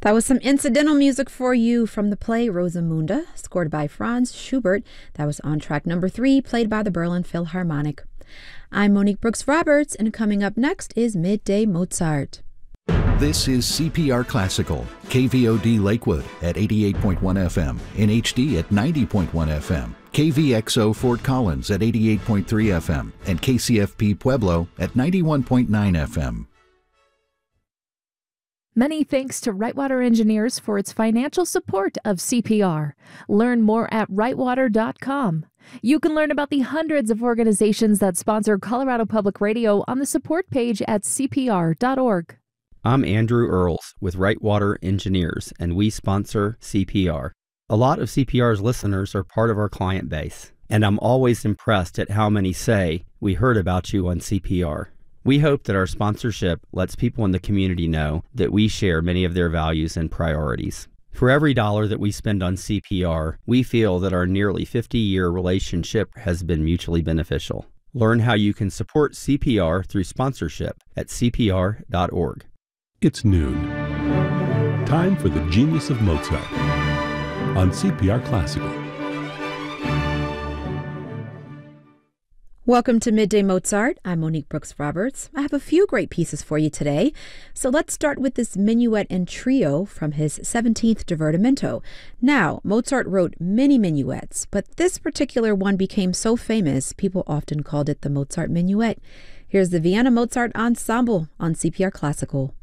That was some incidental music for you from the play Rosamunda, scored by Franz Schubert. That was on track number 3, played by the Berlin Philharmonic. I'm Monique Brooks Roberts, and coming up next is Midday Mozart. This is CPR Classical, KVOD Lakewood at 88.1 FM, NHD at 90.1 FM, KVXO Fort Collins at 88.3 FM, and KCFP Pueblo at 91.9 FM. Many thanks to Wrightwater Engineers for its financial support of CPR. Learn more at wrightwater.com. You can learn about the hundreds of organizations that sponsor Colorado Public Radio on the support page at cpr.org. I'm Andrew Earls with Wrightwater Engineers, and we sponsor CPR. A lot of CPR's listeners are part of our client base, and I'm always impressed at how many say, "We heard about you on CPR." We hope that our sponsorship lets people in the community know that we share many of their values and priorities. For every dollar that we spend on CPR, we feel that our nearly 50-year relationship has been mutually beneficial. Learn how you can support CPR through sponsorship at cpr.org. It's noon. Time for the Genius of Mozart on CPR Classical. Welcome to Midday Mozart. I'm Monique Brooks Roberts. I have a few great pieces for you today. So let's start with this minuet and trio from his 17th Divertimento. Now, Mozart wrote many minuets, but this particular one became so famous, people often called it the Mozart Minuet. Here's the Vienna Mozart Ensemble on CPR Classical.